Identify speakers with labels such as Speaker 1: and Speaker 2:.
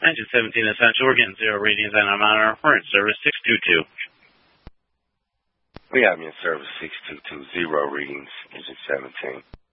Speaker 1: Engine 17 Essential, we're getting 0 readings and I'm on our current service 622.
Speaker 2: We have you in service 6220 readings, Engine 17.